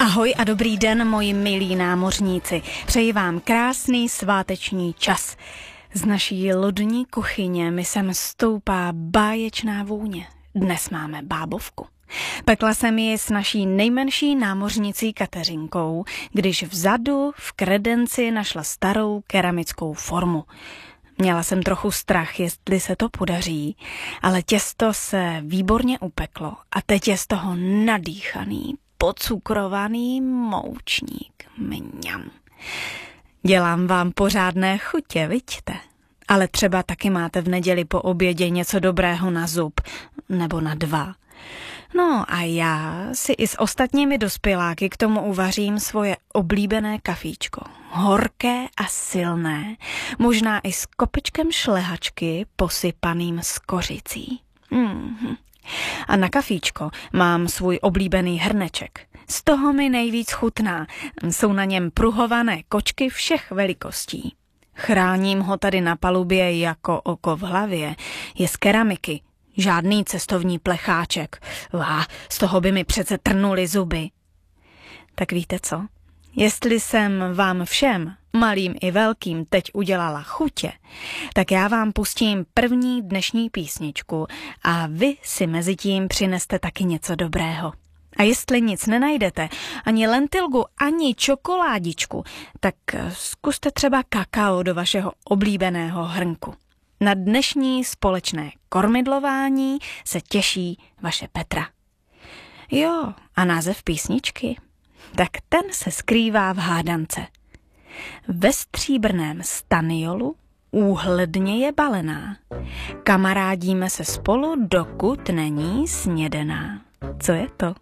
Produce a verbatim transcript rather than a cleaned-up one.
Ahoj a dobrý den, moji milí námořníci. Přeji vám krásný sváteční čas. Z naší lodní kuchyně mi sem stoupá báječná vůně. Dnes máme bábovku. Pekla jsem ji s naší nejmenší námořnicí Kateřinkou, když vzadu v kredenci našla starou keramickou formu. Měla jsem trochu strach, jestli se to podaří, ale těsto se výborně upeklo a teď je z toho nadýchaný, pocukrovaný moučník. Mňam. Dělám vám pořádné chutě, viďte? Ale třeba taky máte v neděli po obědě něco dobrého na zub, nebo na dva. No a já si i s ostatními dospěláky k tomu uvařím svoje oblíbené kafíčko. Horké a silné, možná i s kopečkem šlehačky posypaným s kořicí. Mm-hmm. A na kafíčko mám svůj oblíbený hrneček. Z toho mi nejvíc chutná. Jsou na něm pruhované kočky všech velikostí. Chráním ho tady na palubě jako oko v hlavě. Je z keramiky. Žádný cestovní plecháček. Vá, z toho by mi přece trnuly zuby. Tak víte co? Jestli jsem vám všem, malým i velkým, teď udělala chutě, tak já vám pustím první dnešní písničku a vy si mezi tím přineste taky něco dobrého. A jestli nic nenajdete, ani lentilgu, ani čokoládičku, tak zkuste třeba kakao do vašeho oblíbeného hrnku. Na dnešní společné kormidlování se těší vaše Petra. Jo, a název písničky? Tak ten se skrývá v hádance. Ve stříbrném staniolu úhledně je balená. Kamarádíme se spolu, dokud není snědená. Co je to?